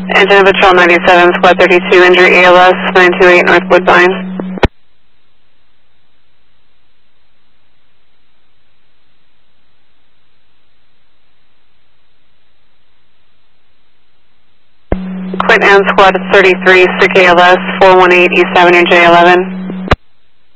Engine Patrol 97, Squad 32, injury ALS, 928 North Woodbine. Quit and Squad 33, sick ALS, 418 East Avenue J11.